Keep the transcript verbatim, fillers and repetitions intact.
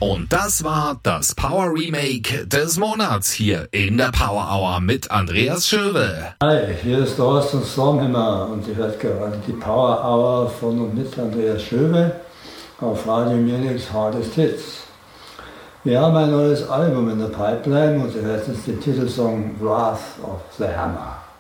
Und das war das Power Remake des Monats hier in der Power Hour mit Andreas Schöwe. Hi, hier ist Thorsten Stormheimer und ihr hört gerade die Power Hour von und mit Andreas Schöwe auf Radio Munich's Hardest Hits. Wir haben ein neues Album in der Pipeline und ihr hört jetzt den Titelsong Wrath of the Hammer.